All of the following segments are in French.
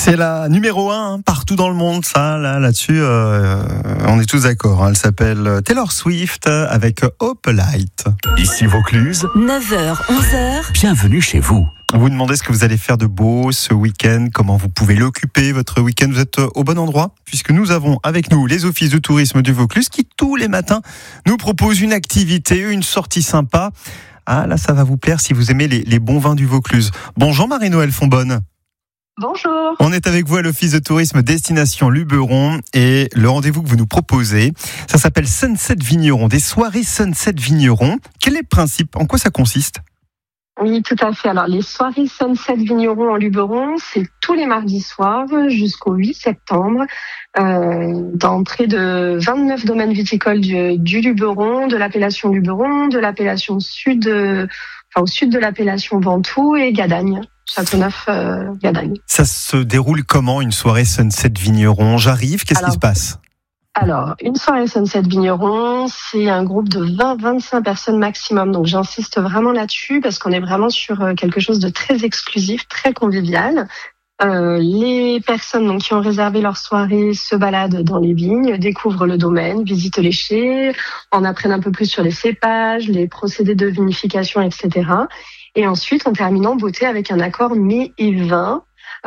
C'est la numéro 1 partout dans le monde, ça, là-dessus, on est tous d'accord. Elle s'appelle Taylor Swift avec Hope Light. Ici Vaucluse, 9h, 11h. bienvenue chez vous. Vous vous demandez ce que vous allez faire de beau ce week-end, comment vous pouvez l'occuper, votre week-end. Vous êtes au bon endroit, puisque nous avons avec nous les offices de tourisme du Vaucluse qui, tous les matins, nous proposent une activité, une sortie sympa. Ah, là, ça va vous plaire si vous aimez les bons vins du Vaucluse. Bonjour Marie-Noël Fonbonne. Bonjour. On est avec vous à l'office de tourisme Destination Luberon et le rendez-vous que vous nous proposez, ça s'appelle Sunset Vigneron, des soirées Sunset Vigneron. Quel est le principe? En quoi ça consiste? Oui, tout à fait. Alors, les soirées Sunset Vigneron en Luberon, c'est tous les mardis soirs jusqu'au 8 septembre, dans près de 29 domaines viticoles du Luberon, de l'appellation Luberon, de l'appellation sud, au sud de l'appellation Ventoux et Gadagne. Châteauneuf, Gadagne. Ça se déroule comment une soirée Sunset Vigneron? J'arrive, qu'est-ce qui se passe? Alors, une soirée Sunset Vigneron, c'est un groupe de 20-25 personnes maximum. Donc, j'insiste vraiment là-dessus parce qu'on est vraiment sur quelque chose de très exclusif, très convivial. Les personnes donc, qui ont réservé leur soirée se baladent dans les vignes, découvrent le domaine, visitent les chais, en apprennent un peu plus sur les cépages, les procédés de vinification, etc. Et ensuite, on termine en beauté avec un accord mets et vin,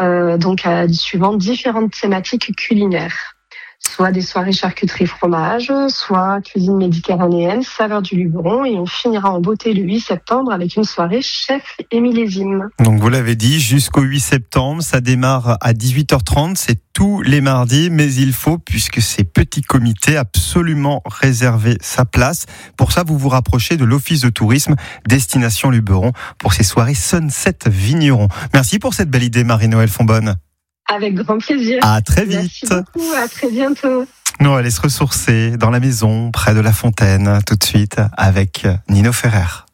suivant différentes thématiques culinaires. Soit des soirées charcuterie fromage, soit cuisine méditerranéenne, saveur du Luberon, et on finira en beauté le 8 septembre avec une soirée chef et millésime. Donc vous l'avez dit, jusqu'au 8 septembre, ça démarre à 18h30, c'est tous les mardis, mais il faut, puisque c'est petit comité, absolument réserver sa place. Pour ça, vous vous rapprochez de l'office de tourisme Destination Luberon pour ces soirées Sunset Vigneron. Merci pour cette belle idée, Marie-Noël Fonbonne. Avec grand plaisir. À très vite. Merci beaucoup, à très bientôt. Nous, on va aller se ressourcer dans la maison, près de la fontaine, tout de suite, avec Nino Ferrer.